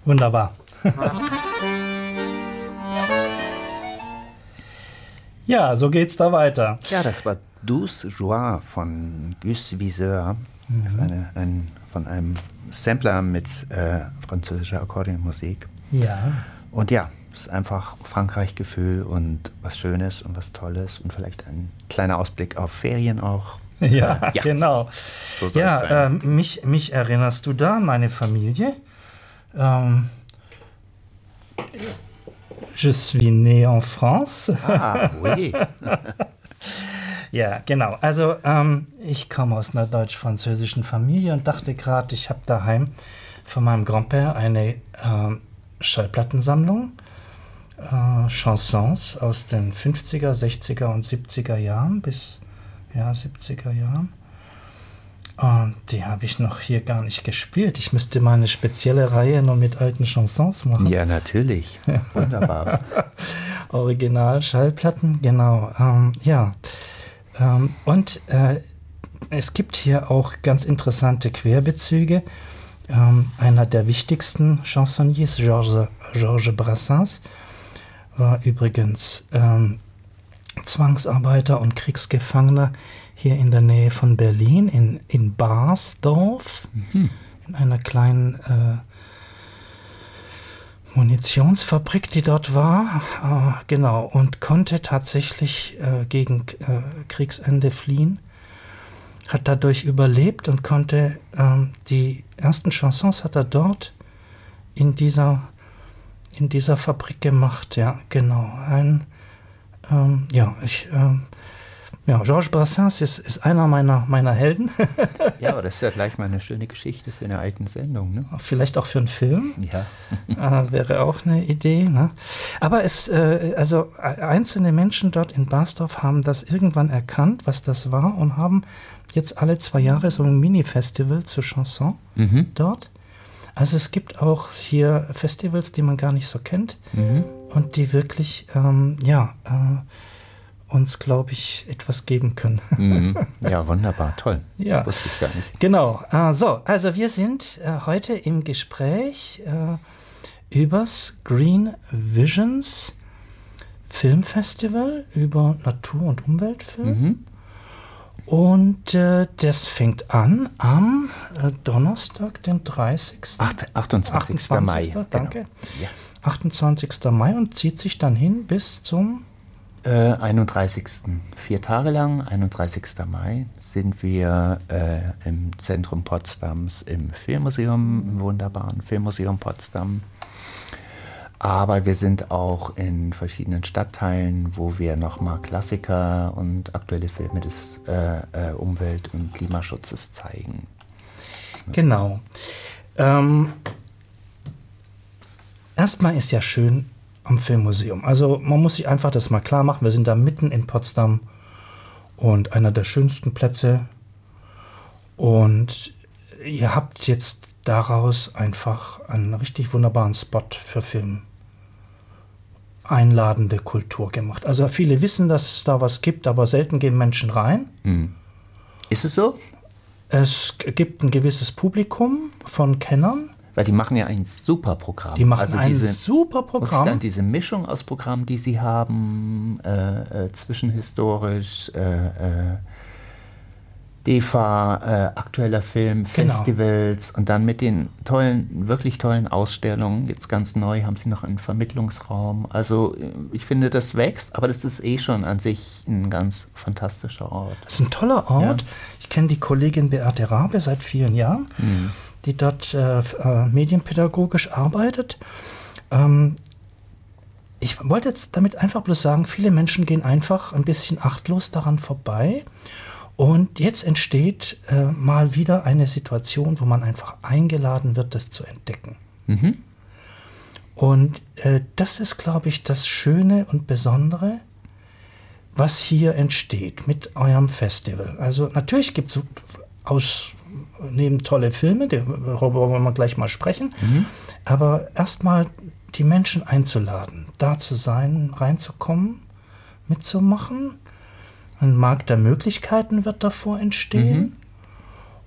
Wunderbar. Ja, so geht's da weiter. Ja, das war Douce Joie von Gus Viseur. Das ist von einem Sampler mit französischer Akkordeonmusik. Ja. Und ja, es ist einfach Frankreich-Gefühl und was Schönes und was Tolles und vielleicht ein kleiner Ausblick auf Ferien auch. Ja, genau. So soll es sein. Mich erinnerst du da an meine Familie? Je suis né en France. Ah, oui. Ja, genau. Also ich komme aus einer deutsch-französischen Familie und dachte gerade, ich habe daheim von meinem Grand-Père eine Schallplattensammlung, Chansons aus den 50er, 60er und 70er Jahren bis 70er Jahren. Und die habe ich noch hier gar nicht gespielt. Ich müsste mal eine spezielle Reihe noch mit alten Chansons machen. Ja, natürlich. Wunderbar. Original Schallplatten, genau. Und es gibt hier auch ganz interessante Querbezüge. Einer der wichtigsten Chansonniers, Georges Brassens, war übrigens Zwangsarbeiter und Kriegsgefangener hier in der Nähe von Berlin, in Barsdorf, in einer kleinen Munitionsfabrik, die dort war, genau, und konnte tatsächlich gegen Kriegsende fliehen, hat dadurch überlebt und konnte die ersten Chansons hat er dort in dieser Fabrik gemacht, ja, genau. Georges Brassens ist einer meiner Helden. Ja, aber das ist ja gleich mal eine schöne Geschichte für eine eigene Sendung, ne? Vielleicht auch für einen Film. Ja. Wäre auch eine Idee, ne? Aber einzelne Menschen dort in Barsdorf haben das irgendwann erkannt, was das war, und haben jetzt alle 2 Jahre so ein Mini-Festival zur Chanson dort. Also es gibt auch hier Festivals, die man gar nicht so kennt und die wirklich, uns, glaube ich, etwas geben können. Ja, wunderbar, toll. Ja. Wusste ich gar nicht. Genau. Also wir sind heute im Gespräch übers Green Visions Filmfestival über Natur- und Umweltfilm. Und das fängt an am Donnerstag, den 30. 28. Mai. Danke. Genau. Ja. 28. Mai und zieht sich dann hin bis zum 31. 4 Tage lang, 31. Mai, sind wir im Zentrum Potsdams im Filmmuseum, im wunderbaren Filmmuseum Potsdam. Aber wir sind auch in verschiedenen Stadtteilen, wo wir nochmal Klassiker und aktuelle Filme des Umwelt- und Klimaschutzes zeigen. Genau. Erstmal ist ja schön am Filmmuseum. Also man muss sich einfach das mal klar machen. Wir sind da mitten in Potsdam und einer der schönsten Plätze. Und ihr habt jetzt daraus einfach einen richtig wunderbaren Spot für Film. Einladende Kultur gemacht. Also viele wissen, dass es da was gibt, aber selten gehen Menschen rein. Ist es so? Es gibt ein gewisses Publikum von Kennern. Weil die machen ja ein super Programm. Die machen ein super Programm. Dann diese Mischung aus Programmen, die sie haben, zwischenhistorisch, DEFA, aktueller Film, Festivals und dann mit den wirklich tollen Ausstellungen. Jetzt ganz neu haben sie noch einen Vermittlungsraum. Also ich finde, das wächst, aber das ist schon an sich ein ganz fantastischer Ort. Das ist ein toller Ort. Ja. Ich kenne die Kollegin Beate Rabe seit vielen Jahren, die dort medienpädagogisch arbeitet. Ich wollte jetzt damit einfach bloß sagen, viele Menschen gehen einfach ein bisschen achtlos daran vorbei. Und jetzt entsteht mal wieder eine Situation, wo man einfach eingeladen wird, das zu entdecken. Und das ist, glaube ich, das Schöne und Besondere, was hier entsteht mit eurem Festival. Also natürlich gibt es neben tolle Filme, darüber wollen wir gleich mal sprechen, aber erstmal die Menschen einzuladen, da zu sein, reinzukommen, mitzumachen. Ein Markt der Möglichkeiten wird davor entstehen.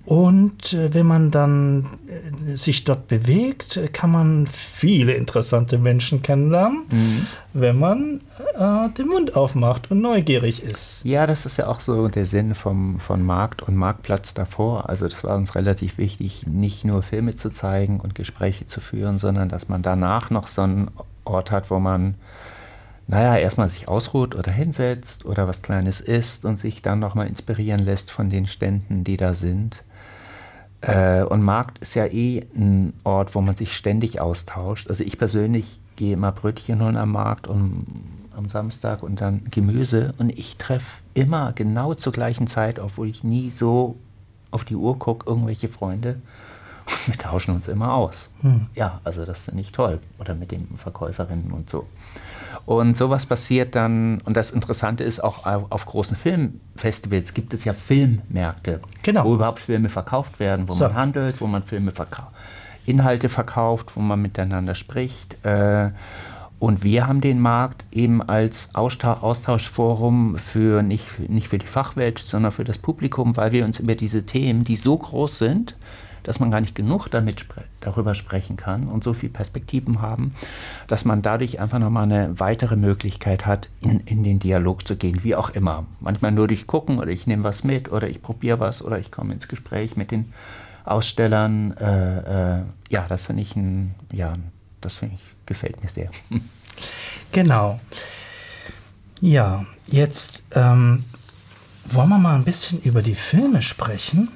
Und wenn man dann sich dort bewegt, kann man viele interessante Menschen kennenlernen, wenn man den Mund aufmacht und neugierig ist. Ja, das ist ja auch so der Sinn von Markt und Marktplatz davor. Also das war uns relativ wichtig, nicht nur Filme zu zeigen und Gespräche zu führen, sondern dass man danach noch so einen Ort hat, wo man erstmal sich ausruht oder hinsetzt oder was Kleines isst und sich dann nochmal inspirieren lässt von den Ständen, die da sind. Und Markt ist ja ein Ort, wo man sich ständig austauscht. Also ich persönlich gehe immer Brötchen holen am Markt und am Samstag und dann Gemüse. Und ich treffe immer genau zur gleichen Zeit, obwohl ich nie so auf die Uhr gucke, irgendwelche Freunde. Und wir tauschen uns immer aus. Ja, also das finde ich toll. Oder mit den Verkäuferinnen und so. Und sowas passiert dann, und das Interessante ist, auch auf großen Filmfestivals gibt es ja Filmmärkte, wo überhaupt Filme verkauft werden, wo man handelt, wo man Inhalte verkauft, wo man miteinander spricht. Und wir haben den Markt eben als Austauschforum für nicht für die Fachwelt, sondern für das Publikum, weil wir uns über diese Themen, die so groß sind, dass man gar nicht genug darüber sprechen kann und so viele Perspektiven haben, dass man dadurch einfach nochmal eine weitere Möglichkeit hat, in den Dialog zu gehen, wie auch immer. Manchmal nur durch Gucken oder ich nehme was mit oder ich probiere was oder ich komme ins Gespräch mit den Ausstellern. Das finde ich, gefällt mir sehr. Genau. Ja, jetzt wollen wir mal ein bisschen über die Filme sprechen.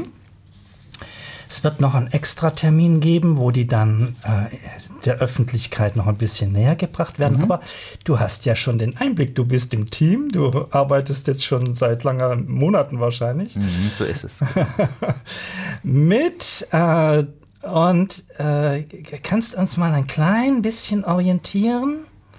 Es wird noch einen Extratermin geben, wo die dann der Öffentlichkeit noch ein bisschen näher gebracht werden. Aber du hast ja schon den Einblick, du bist im Team, du arbeitest jetzt schon seit langen Monaten wahrscheinlich. So ist es. Kannst uns mal ein klein bisschen orientieren,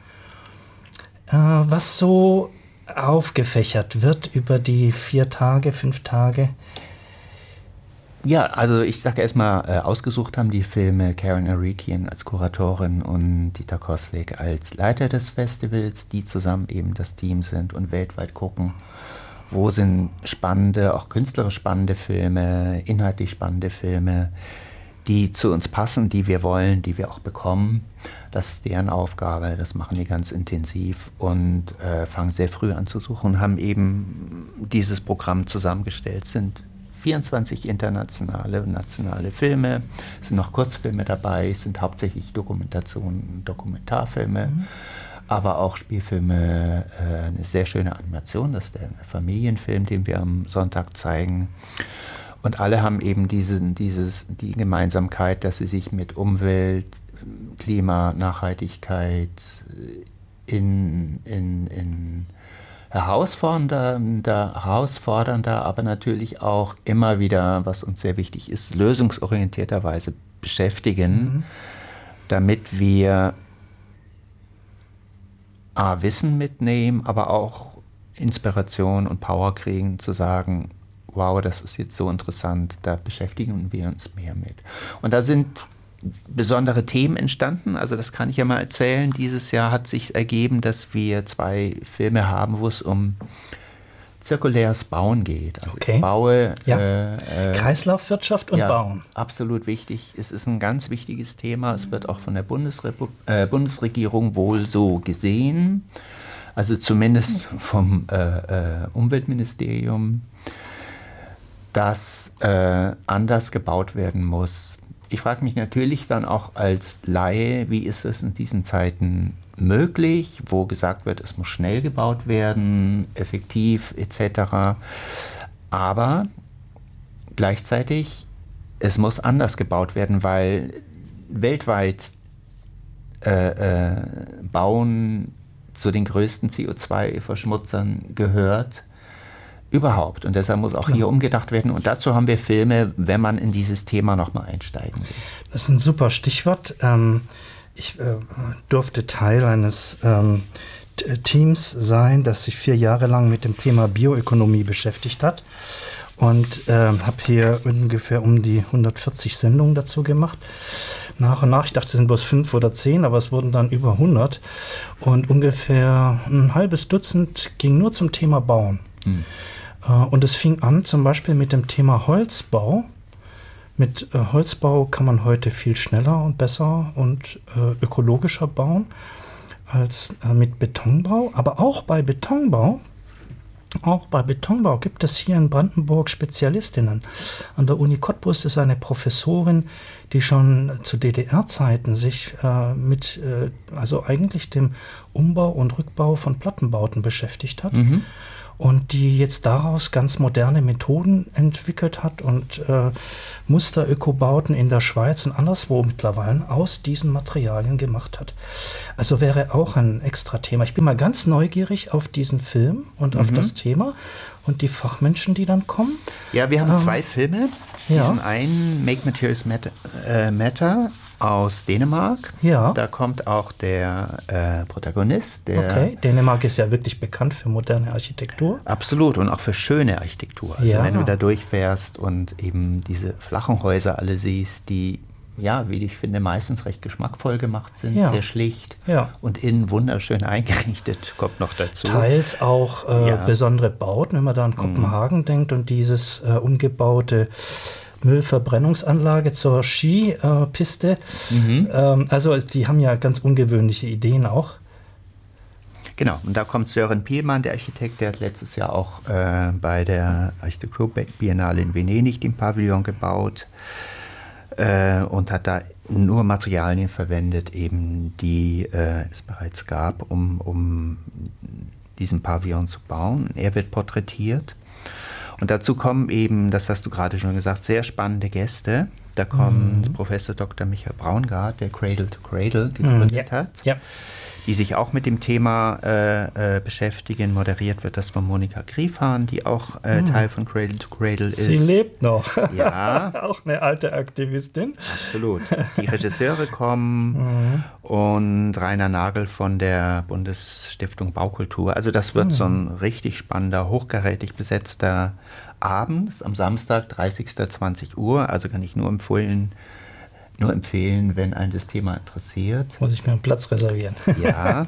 was so aufgefächert wird über die 4 Tage, 5 Tage? Ja, also ich sage erstmal, ausgesucht haben die Filme Karen Arikian als Kuratorin und Dieter Koslik als Leiter des Festivals, die zusammen eben das Team sind und weltweit gucken, wo sind spannende, auch künstlerisch spannende Filme, inhaltlich spannende Filme, die zu uns passen, die wir wollen, die wir auch bekommen. Das ist deren Aufgabe, das machen die ganz intensiv und fangen sehr früh an zu suchen und haben eben dieses Programm zusammengestellt, sind 24 internationale und nationale Filme, es sind noch Kurzfilme dabei, es sind hauptsächlich Dokumentarfilme, aber auch Spielfilme, eine sehr schöne Animation, das ist der Familienfilm, den wir am Sonntag zeigen. Und alle haben eben die Gemeinsamkeit, dass sie sich mit Umwelt, Klima, Nachhaltigkeit in herausfordernder, aber natürlich auch immer wieder, was uns sehr wichtig ist, lösungsorientierterweise beschäftigen, damit wir Wissen mitnehmen, aber auch Inspiration und Power kriegen, zu sagen, wow, das ist jetzt so interessant, da beschäftigen wir uns mehr mit. Und da sind besondere Themen entstanden, also das kann ich ja mal erzählen. Dieses Jahr hat sich ergeben, dass wir 2 Filme haben, wo es um zirkuläres Bauen geht. Also ich baue, Kreislaufwirtschaft und Bauen. Absolut wichtig. Es ist ein ganz wichtiges Thema. Es wird auch von der Bundesregierung wohl so gesehen, also zumindest vom Umweltministerium, dass anders gebaut werden muss. Ich frage mich natürlich dann auch als Laie, wie ist es in diesen Zeiten möglich, wo gesagt wird, es muss schnell gebaut werden, effektiv etc. Aber gleichzeitig, es muss anders gebaut werden, weil weltweit Bauen zu den größten CO2-Verschmutzern gehört. Überhaupt. Und deshalb muss auch hier umgedacht werden. Und dazu haben wir Filme, wenn man in dieses Thema nochmal einsteigen will. Das ist ein super Stichwort. Ich durfte Teil eines Teams sein, das sich 4 Jahre lang mit dem Thema Bioökonomie beschäftigt hat. Und habe hier ungefähr um die 140 Sendungen dazu gemacht. Nach und nach, ich dachte, es sind bloß 5 oder 10, aber es wurden dann über 100. Und ungefähr ein halbes Dutzend ging nur zum Thema Bauen. Und es fing an zum Beispiel mit dem Thema Holzbau. Mit Holzbau kann man heute viel schneller und besser und ökologischer bauen als mit Betonbau. Aber auch bei Betonbau gibt es hier in Brandenburg Spezialistinnen. An der Uni Cottbus ist eine Professorin, die schon zu DDR-Zeiten sich also eigentlich dem Umbau und Rückbau von Plattenbauten beschäftigt hat. Und die jetzt daraus ganz moderne Methoden entwickelt hat und Muster-Ökobauten in der Schweiz und anderswo mittlerweile aus diesen Materialien gemacht hat. Also wäre auch ein extra Thema. Ich bin mal ganz neugierig auf diesen Film und auf das Thema und die Fachmenschen, die dann kommen. Ja, wir haben 2 Filme. Diesen einen, Make Materials Matter, aus Dänemark. Ja. Da kommt auch der Protagonist. Dänemark ist ja wirklich bekannt für moderne Architektur. Absolut, und auch für schöne Architektur. Also wenn du da durchfährst und eben diese flachen Häuser alle siehst, die, ja, wie ich finde, meistens recht geschmackvoll gemacht sind, sehr schlicht und innen wunderschön eingerichtet, kommt noch dazu. Teils auch besondere Bauten, wenn man da an Kopenhagen denkt und dieses umgebaute Müllverbrennungsanlage zur Skipiste. Also die haben ja ganz ungewöhnliche Ideen auch. Genau, und da kommt Sören Pielmann, der Architekt, der hat letztes Jahr auch bei der Architekturbiennale in Venedig den Pavillon gebaut und hat da nur Materialien verwendet, eben die es bereits gab, um diesen Pavillon zu bauen. Er wird porträtiert. Und dazu kommen eben, das hast du gerade schon gesagt, sehr spannende Gäste. Da kommt Professor Dr. Michael Braungart, der Cradle to Cradle gegründet hat, die sich auch mit dem Thema beschäftigen. Moderiert wird das von Monika Griefhahn, die auch Teil von Cradle to Cradle ist. Sie lebt noch. Ja. Auch eine alte Aktivistin. Absolut. Die Regisseure kommen und Rainer Nagel von der Bundesstiftung Baukultur. Also das wird so ein richtig spannender, hochkarätig besetzter Abend. Am Samstag, 30.20 Uhr. Also kann ich nur empfehlen, wenn einen das Thema interessiert. Muss ich mir einen Platz reservieren. Ja.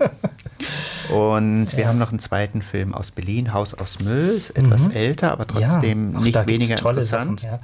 Und wir haben noch einen zweiten Film aus Berlin, Haus aus Müll, ist etwas älter, aber trotzdem nicht weniger interessant. Sachen,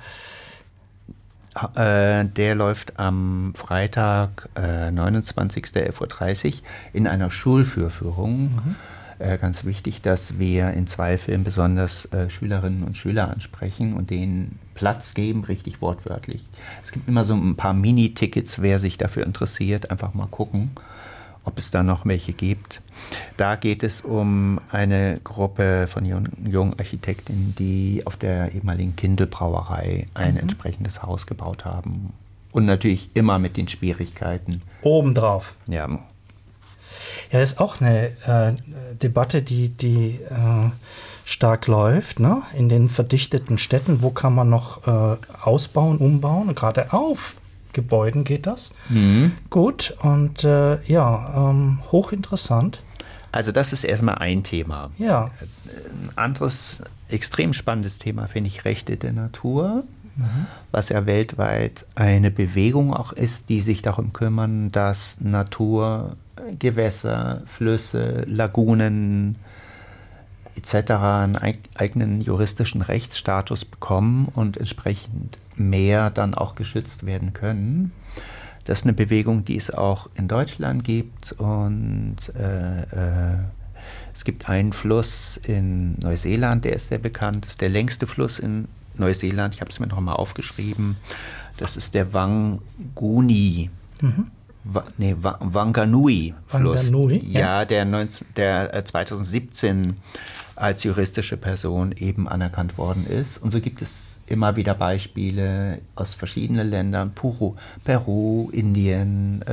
der läuft am Freitag, 29.11.30 Uhr in einer Schulvorführung. Ganz wichtig, dass wir in 2 Filmen besonders Schülerinnen und Schüler ansprechen und denen Platz geben, richtig wortwörtlich. Es gibt immer so ein paar Mini-Tickets, wer sich dafür interessiert, einfach mal gucken, ob es da noch welche gibt. Da geht es um eine Gruppe von jungen Architekten, die auf der ehemaligen Kindl-Brauerei ein entsprechendes Haus gebaut haben. Und natürlich immer mit den Schwierigkeiten. Obendrauf. Ja. Ja, das ist auch eine Debatte, die stark läuft, ne? In den verdichteten Städten. Wo kann man noch ausbauen, umbauen? Und gerade auf Gebäuden geht das. Gut, und hochinteressant. Also das ist erstmal ein Thema. Ja. Ein anderes, extrem spannendes Thema finde ich Rechte der Natur. Was ja weltweit eine Bewegung auch ist, die sich darum kümmern, dass Natur, Gewässer, Flüsse, Lagunen etc. einen eigenen juristischen Rechtsstatus bekommen und entsprechend mehr dann auch geschützt werden können. Das ist eine Bewegung, die es auch in Deutschland gibt und es gibt einen Fluss in Neuseeland, der ist sehr bekannt, das ist der längste Fluss in Neuseeland, ich habe es mir noch mal aufgeschrieben, das ist der Wanganui-Fluss. Ja, der 2017 als juristische Person eben anerkannt worden ist. Und so gibt es immer wieder Beispiele aus verschiedenen Ländern, Peru, Indien,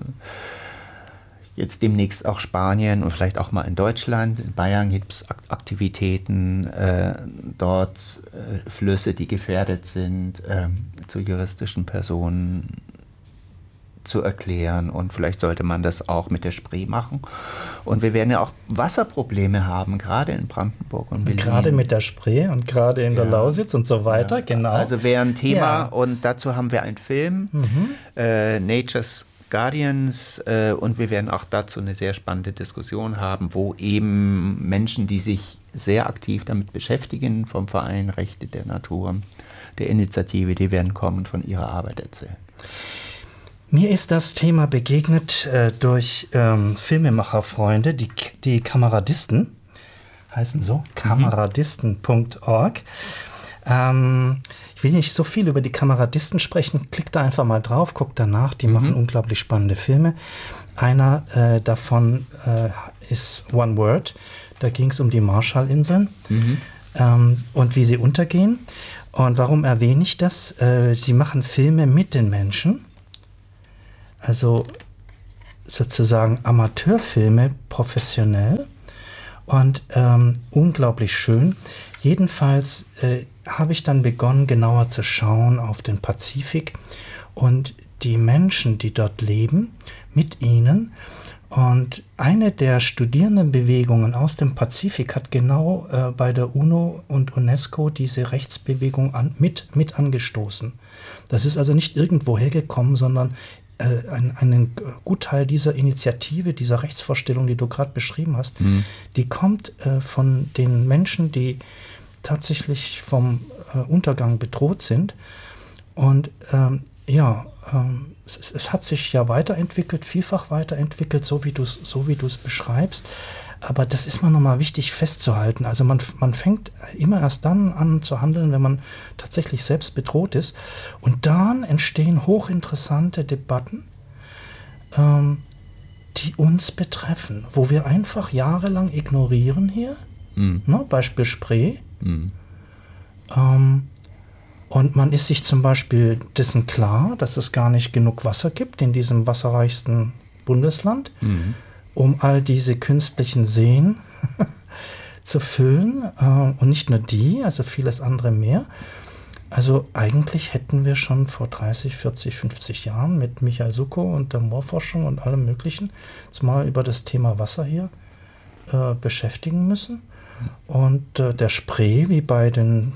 jetzt demnächst auch Spanien und vielleicht auch mal in Deutschland. In Bayern gibt es Aktivitäten, dort Flüsse, die gefährdet sind, zu juristischen Personen zu erklären, und vielleicht sollte man das auch mit der Spree machen. Und wir werden ja auch Wasserprobleme haben, gerade in Brandenburg und Berlin. Gerade mit der Spree und gerade in der Lausitz und so weiter, genau. Also wäre ein Thema, und dazu haben wir einen Film, Nature's Guardians, und wir werden auch dazu eine sehr spannende Diskussion haben, wo eben Menschen, die sich sehr aktiv damit beschäftigen, vom Verein Rechte der Natur, der Initiative, die werden kommen, von ihrer Arbeit erzählen. Mir ist das Thema begegnet durch Filmemacherfreunde, die Kameradisten, heißen so, kameradisten.org. Ich will nicht so viel über die Kameradisten sprechen, klickt da einfach mal drauf, guckt danach, die machen unglaublich spannende Filme. Einer davon ist One Word, da ging es um die Marshallinseln und wie sie untergehen. Und warum erwähne ich das? Sie machen Filme mit den Menschen. Also sozusagen Amateurfilme professionell und unglaublich schön. Jedenfalls habe ich dann begonnen, genauer zu schauen auf den Pazifik und die Menschen, die dort leben, mit ihnen. Und eine der Studierendenbewegungen aus dem Pazifik hat genau bei der UNO und UNESCO diese Rechtsbewegung mit angestoßen. Das ist also nicht irgendwo hergekommen, sondern einen Gutteil dieser Initiative, dieser Rechtsvorstellung, die du gerade beschrieben hast, die kommt von den Menschen, die tatsächlich vom Untergang bedroht sind. Und es hat sich ja weiterentwickelt, vielfach weiterentwickelt, so wie du es beschreibst. Aber das ist mir nochmal wichtig festzuhalten. Also man fängt immer erst dann an zu handeln, wenn man tatsächlich selbst bedroht ist. Und dann entstehen hochinteressante Debatten, die uns betreffen, wo wir einfach jahrelang ignorieren hier. Beispiel Spree. Und man ist sich zum Beispiel dessen klar, dass es gar nicht genug Wasser gibt in diesem wasserreichsten Bundesland, um all diese künstlichen Seen zu füllen. Und nicht nur die, also vieles andere mehr. Also eigentlich hätten wir schon vor 30, 40, 50 Jahren mit Michael Suckow und der Moorforschung und allem Möglichen uns mal über das Thema Wasser hier beschäftigen müssen. Und der Spree, wie bei den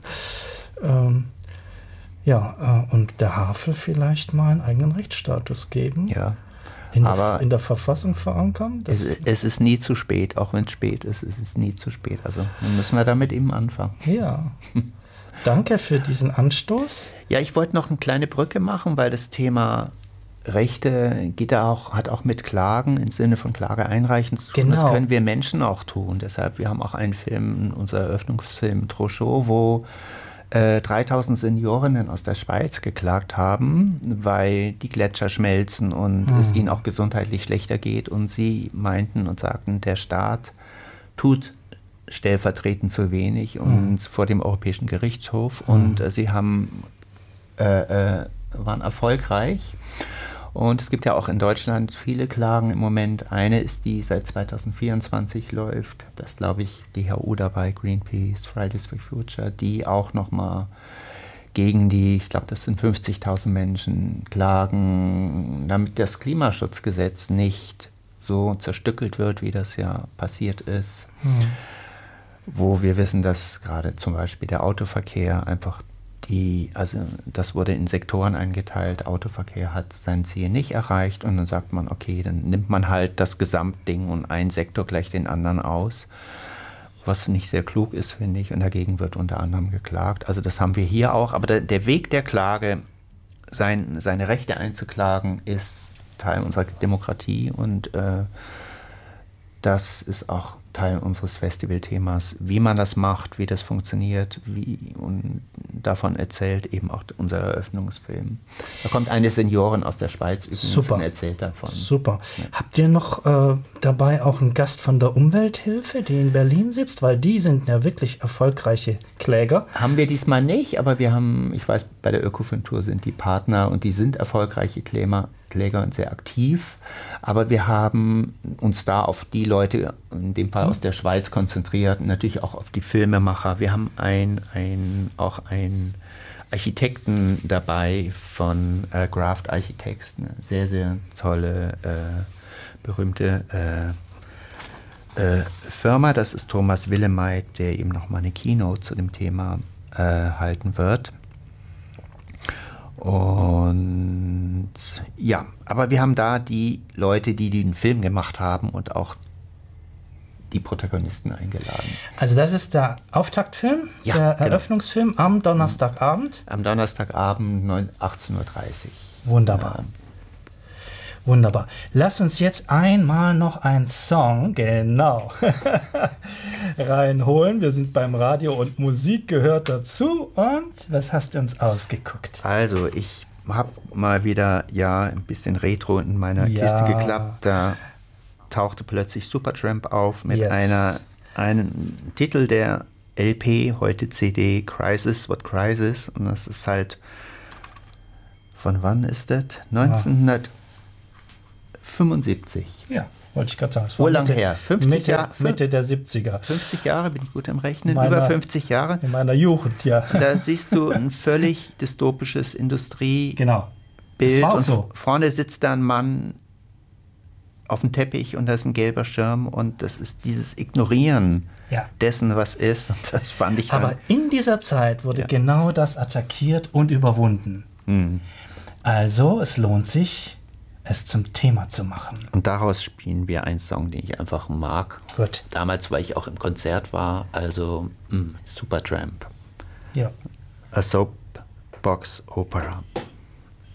und der Havel vielleicht mal einen eigenen Rechtsstatus geben. Ja. In der Verfassung verankern. Es ist nie zu spät, auch wenn es spät ist, es ist nie zu spät. Also dann müssen wir damit eben anfangen. Ja. Danke für diesen Anstoß. Ja, ich wollte noch eine kleine Brücke machen, weil das Thema Rechte hat auch mit Klagen im Sinne von Klage einreichen zu tun. Genau. Das können wir Menschen auch tun. Deshalb, wir haben auch einen Film, unser Eröffnungsfilm Trochot, wo 3000 Seniorinnen aus der Schweiz geklagt haben, weil die Gletscher schmelzen und es ihnen auch gesundheitlich schlechter geht. Und sie meinten und sagten, der Staat tut stellvertretend zu wenig und vor dem Europäischen Gerichtshof. Und sie waren erfolgreich. Und es gibt ja auch in Deutschland viele Klagen im Moment. Eine ist, die seit 2024 läuft. Das glaube ich, DHU dabei, Greenpeace, Fridays for Future, die auch nochmal gegen ich glaube, das sind 50.000 Menschen, klagen, damit das Klimaschutzgesetz nicht so zerstückelt wird, wie das ja passiert ist. Wo wir wissen, dass gerade zum Beispiel der Autoverkehr einfach das wurde in Sektoren eingeteilt, Autoverkehr hat sein Ziel nicht erreicht und dann sagt man, okay, dann nimmt man halt das Gesamtding und ein Sektor gleicht den anderen aus, was nicht sehr klug ist, finde ich, und dagegen wird unter anderem geklagt. Also das haben wir hier auch, aber der Weg der Klage, seine Rechte einzuklagen, ist Teil unserer Demokratie und das ist auch Teil unseres Festivalthemas, wie man das macht, wie das funktioniert, und davon erzählt eben auch unser Eröffnungsfilm. Da kommt eine Seniorin aus der Schweiz übrigens und erzählt davon. Super. Ja. Habt ihr noch dabei auch einen Gast von der Umwelthilfe, die in Berlin sitzt? Weil die sind ja wirklich erfolgreiche Kläger. Haben wir diesmal nicht, aber wir haben, ich weiß, bei der Ökofuntur sind die Partner und die sind erfolgreiche Kläger und sehr aktiv. Aber wir haben uns da auf die Leute, in dem Fall aus der Schweiz, konzentriert, natürlich auch auf die Filmemacher. Wir haben auch einen Architekten dabei von Graft Architects, eine sehr, sehr tolle, berühmte Firma. Das ist Thomas Willemeit, der eben nochmal eine Keynote zu dem Thema halten wird. Und ja, aber wir haben da die Leute, die den Film gemacht haben und auch die Protagonisten eingeladen. Also das ist der Auftaktfilm, Ja, der genau. Eröffnungsfilm am Donnerstagabend. Am Donnerstagabend 18:30 Uhr. Wunderbar. Ja. Wunderbar. Lass uns jetzt einmal noch einen Song, genau, reinholen. Wir sind beim Radio und Musik gehört dazu. Und was hast du uns ausgeguckt? Also, ich habe mal wieder ein bisschen Retro in meiner Ja. Kiste geklappt. Da tauchte plötzlich Supertramp auf mit einem Titel der LP, heute CD, Crisis, What Crisis. Und das ist halt, von wann ist das? 1975. Ja, wollte ich gerade sagen. Es war Urlang her. 50 Jahre. Mitte der 70er. 50 Jahre, bin ich gut im Rechnen? Meiner- Über 50 Jahre. In meiner Jugend, ja. Da siehst du ein völlig dystopisches Industriebild. Genau. Das war auch Und so. vorne sitzt da ein Mann auf dem Teppich und da ist ein gelber Schirm und das ist dieses Ignorieren Ja. dessen, was ist. Und das fand ich Aber dann. in dieser Zeit wurde genau das attackiert und überwunden. Also, es lohnt sich, es zum Thema zu machen. Und daraus spielen wir einen Song, den ich einfach mag. Gut. Damals, weil ich auch im Konzert war, also Supertramp. Ja. A Soapbox Opera.